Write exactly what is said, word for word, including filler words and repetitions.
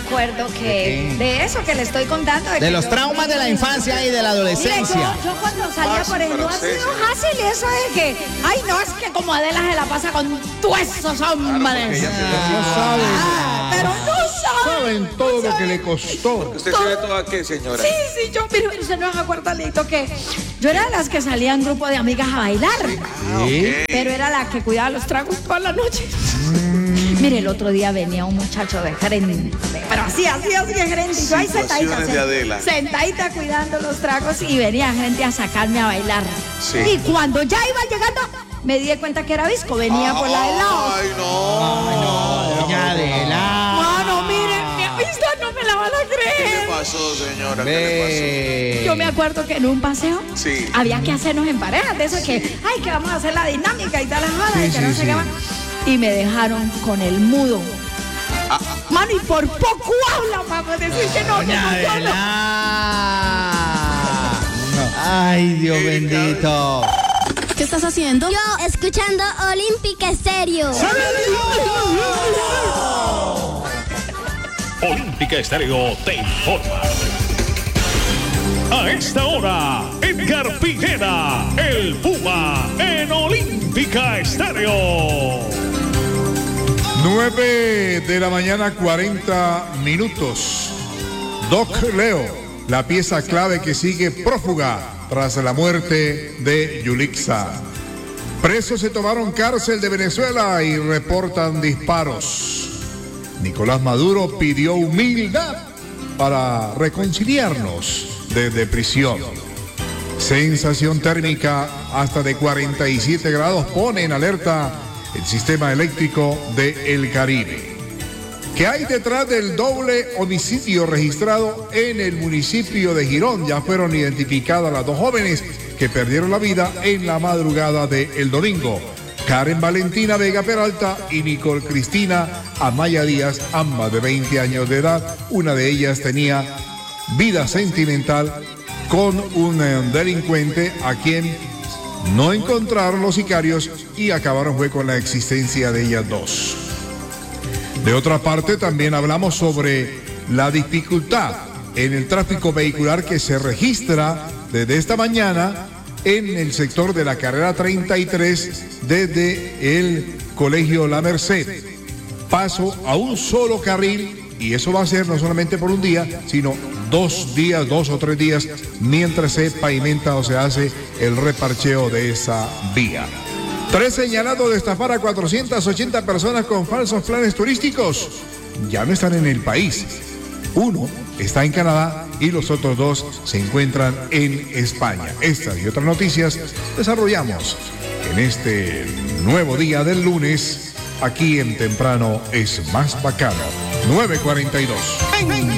acuerdo que de, de eso que le estoy contando. De, de los yo, traumas de la infancia y de la adolescencia. Mire, yo, yo cuando salía por ejemplo, ha sido fácil eso de que, ay, no, es que como Adela se la pasa con todos esos hombres. Claro, no saben. Ah, pero no saben. Saben todo lo que le costó. ¿Usted sabe todo a qué, señora? Sí, sí, yo, mire, usted no se acuerda, Lito, que yo era de las que salía en grupo de amigas a bailar. Sí. Okay. Pero era la que cuidaba los tragos toda la noche. Mm. Mire, el otro día venía un muchacho de gerente, pero así, así, así de gerente. Y yo ahí sentadita, de sentadita cuidando los tragos y venía gente a sacarme a bailar. Sí. Y cuando ya iba llegando, me di cuenta que era Visco, venía ah, por la de lado. Ay, no. Ay, no, doña Adela. Mano, mire, mi amistad no me la van a creer. ¿Qué le pasó, señora? Ve. ¿Qué le pasó? Yo me acuerdo que en un paseo sí. había que hacernos en parejas, de eso sí. que, ay, que vamos a hacer la dinámica y tal, la joda, sí, y que sí, no sé sí. qué más. Y me dejaron con el mudo. Ah, ah, Mano, y por poco habla para decir que no, que no, que no. Ay, Dios bendito. ¿Qué estás haciendo? Yo, escuchando Olímpica Estéreo. Olímpica Estéreo te informa. A esta hora, Edgar Pineda, el Puma, en Olímpica Estéreo. nueve de la mañana, cuarenta minutos. Doc Leo, la pieza clave que sigue prófuga tras la muerte de Yulixa. Presos se tomaron cárcel de Venezuela y reportan disparos. Nicolás Maduro pidió humildad para reconciliarnos desde prisión. Sensación térmica hasta de cuarenta y siete grados pone en alerta el sistema eléctrico de El Caribe. ¿Qué hay detrás del doble homicidio registrado en el municipio de Girón? Ya fueron identificadas las dos jóvenes que perdieron la vida en la madrugada del domingo. Karen Valentina Vega Peralta y Nicole Cristina Amaya Díaz, ambas de veinte años de edad. Una de ellas tenía vida sentimental con un delincuente a quien no encontraron los sicarios y acabaron fue con la existencia de ellas dos. De otra parte, también hablamos sobre la dificultad en el tráfico vehicular que se registra desde esta mañana en el sector de la carrera treinta y tres desde el Colegio La Merced. Paso a un solo carril y eso va a ser no solamente por un día, sino dos días, dos o tres días, mientras se pavimenta o se hace el reparcheo de esa vía. Tres señalados de estafar a cuatrocientas ochenta personas con falsos planes turísticos ya no están en el país. Uno está en Canadá y los otros dos se encuentran en España. Estas y otras noticias desarrollamos en este nuevo día del lunes, aquí en Temprano es Más Bacano, nueve cuarenta y dos.